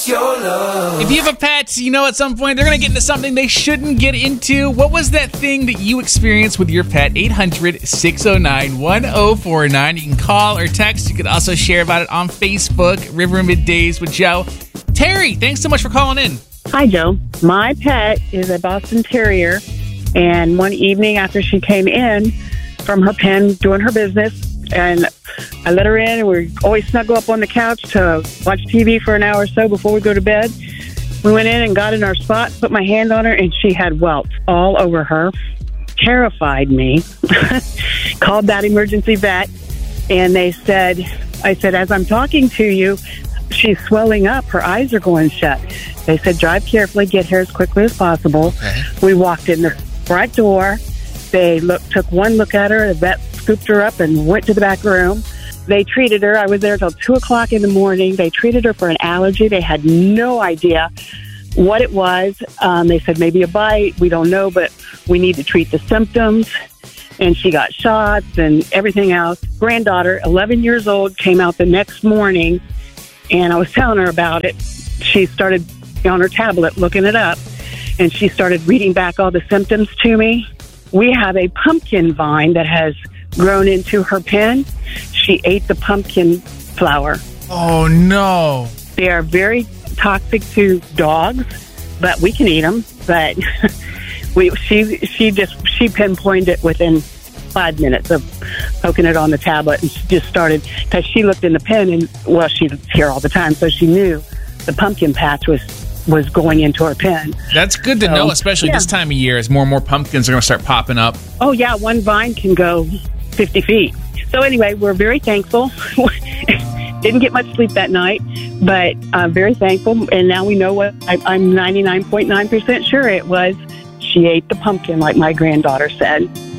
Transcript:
If you have a pet, you know at some point they're going to get into something they shouldn't get into. What was that thing that you experienced with your pet? 800-609-1049. You can call or text. You could also share about it on Facebook, River Middays with Joe. Terry, thanks so much for calling in. Hi, Joe. My pet is a Boston Terrier, and one evening after she came in from her pen doing her business, and I let her in, and we always snuggle up on the couch to watch TV for an hour or so before we go to bed. We went in and got in our spot, put my hand on her, and she had welts all over her. Terrified me. Called that emergency vet, and I said, as I'm talking to you, she's swelling up. Her eyes are going shut. They said, drive carefully, get here as quickly as possible. Okay. We walked in the front door. They took one look at her. The vet scooped her up and went to the back room. They treated her. I was there till 2 o'clock in the morning. They treated her for an allergy. They had no idea what it was. They said maybe a bite. We don't know, but we need to treat the symptoms. And she got shots and everything else. Granddaughter, 11 years old, came out the next morning, and I was telling her about it. She started on her tablet looking it up, and she started reading back all the symptoms to me. We have a pumpkin vine that has grown into her pen. She ate the pumpkin flower. Oh, no. They are very toxic to dogs, but we can eat them. But she pinpointed it within 5 minutes of poking it on the tablet, and she just started, because she looked in the pen, and, well, she's here all the time, so she knew the pumpkin patch was going into her pen. That's good to know, especially this time of year, as more and more pumpkins are going to start popping up. Oh, yeah, one vine can go 50 feet. So anyway, we're very thankful. Didn't get much sleep that night, but I'm very thankful. And now we know what I'm 99.9% sure it was. She ate the pumpkin, like my granddaughter said.